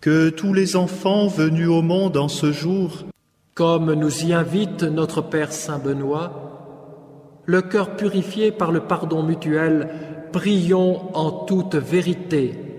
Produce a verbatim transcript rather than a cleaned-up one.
Que tous les enfants venus au monde en ce jour, comme nous y invite notre Père Saint Benoît, le cœur purifié par le pardon mutuel, prions en toute vérité.